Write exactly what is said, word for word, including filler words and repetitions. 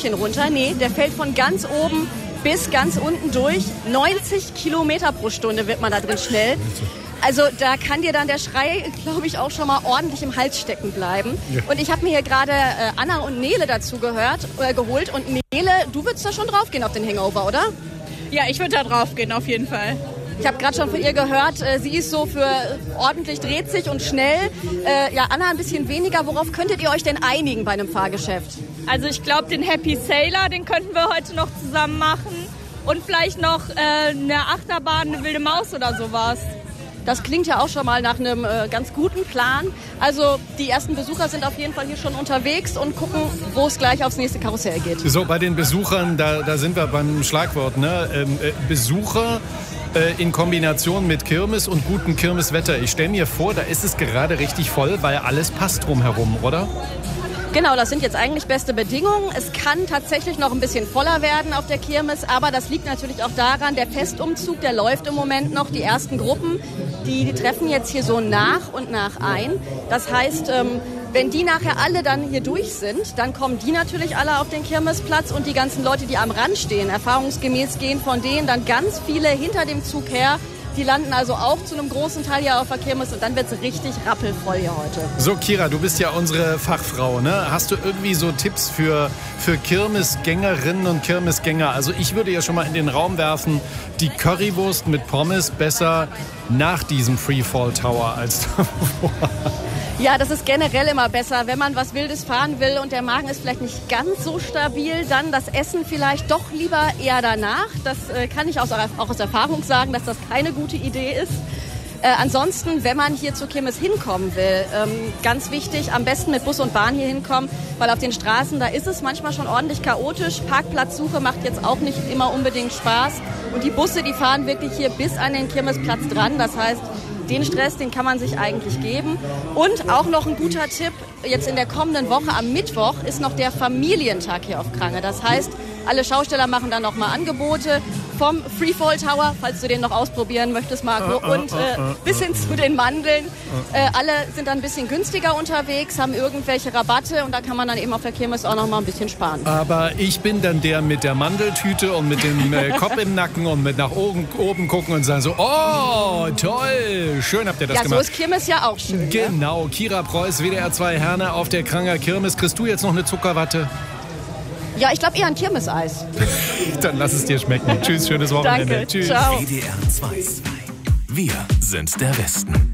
Stückchen runter. Nee, der fällt von ganz oben bis ganz unten durch. neunzig Kilometer pro Stunde wird man da drin schnell. Also da kann dir dann der Schrei, glaube ich, auch schon mal ordentlich im Hals stecken bleiben. Ja. Und ich habe mir hier gerade äh, Anna und Nele dazu gehört, äh, geholt. Und Nele, du würdest da schon draufgehen auf den Hangover, oder? Ja, ich würde da draufgehen, auf jeden Fall. Ich habe gerade schon von ihr gehört, äh, sie ist so für ordentlich dreht sich und schnell. Äh, ja, Anna ein bisschen weniger. Worauf könntet ihr euch denn einigen bei einem Fahrgeschäft? Also ich glaube, den Happy Sailor, den könnten wir heute noch zusammen machen. Und vielleicht noch äh, eine Achterbahn, eine wilde Maus oder sowas. Das klingt ja auch schon mal nach einem äh, ganz guten Plan. Also die ersten Besucher sind auf jeden Fall hier schon unterwegs und gucken, wo es gleich aufs nächste Karussell geht. So, bei den Besuchern, da, da sind wir beim Schlagwort, ne? Ähm, äh, Besucher äh, in Kombination mit Kirmes und gutem Kirmeswetter. Ich stelle mir vor, da ist es gerade richtig voll, weil alles passt drumherum, oder? Genau, das sind jetzt eigentlich beste Bedingungen. Es kann tatsächlich noch ein bisschen voller werden auf der Kirmes, aber das liegt natürlich auch daran, der Festumzug, der läuft im Moment noch. Die ersten Gruppen, die, die treffen jetzt hier so nach und nach ein. Das heißt, ähm, wenn die nachher alle dann hier durch sind, dann kommen die natürlich alle auf den Kirmesplatz und die ganzen Leute, die am Rand stehen, erfahrungsgemäß gehen von denen dann ganz viele hinter dem Zug her. Die landen also auch zu einem großen Teil hier auf der Kirmes und dann wird es richtig rappelvoll hier heute. So, Kira, du bist ja unsere Fachfrau, ne? Hast du irgendwie so Tipps für, für Kirmesgängerinnen und Kirmesgänger? Also ich würde ja schon mal in den Raum werfen, die Currywurst mit Pommes besser nach diesem Freefall Tower als davor. Ja, das ist generell immer besser, wenn man was Wildes fahren will und der Magen ist vielleicht nicht ganz so stabil, dann das Essen vielleicht doch lieber eher danach. Das äh, kann ich aus, auch aus Erfahrung sagen, dass das keine gute Idee ist. Äh, ansonsten, wenn man hier zur Kirmes hinkommen will, ähm, ganz wichtig, am besten mit Bus und Bahn hier hinkommen, weil auf den Straßen, da ist es manchmal schon ordentlich chaotisch. Parkplatzsuche macht jetzt auch nicht immer unbedingt Spaß. Und die Busse, die fahren wirklich hier bis an den Kirmesplatz dran. Das heißt, den Stress, den kann man sich eigentlich geben. Und auch noch ein guter Tipp, jetzt in der kommenden Woche am Mittwoch ist noch der Familientag hier auf Krange. Das heißt, alle Schausteller machen dann nochmal Angebote vom Freefall Tower, falls du den noch ausprobieren möchtest, Marco, und äh, bis hin zu den Mandeln. Äh, alle sind dann ein bisschen günstiger unterwegs, haben irgendwelche Rabatte und da kann man dann eben auf der Kirmes auch nochmal ein bisschen sparen. Aber ich bin dann der mit der Mandeltüte und mit dem äh, Kopf im Nacken und mit nach oben, oben gucken und sagen so, oh, toll, schön habt ihr das ja, gemacht. Ja, so ist Kirmes ja auch schön. Genau, ne? Kira Preuß, W D R zwei Herne auf der Kranger Kirmes. Kriegst du jetzt noch eine Zuckerwatte? Ja, ich glaube eher ein Kirmeseis. Dann lass es dir schmecken. Tschüss, schönes Wochenende. Danke, tschüss. Ciao. W D R zwei. Wir sind der Westen.